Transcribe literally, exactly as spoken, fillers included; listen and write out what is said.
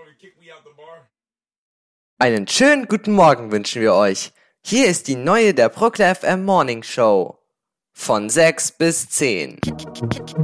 Einen schönen guten Morgen wünschen wir euch. Hier ist die neue der Procla F M Morning Show. Von sechs bis zehn.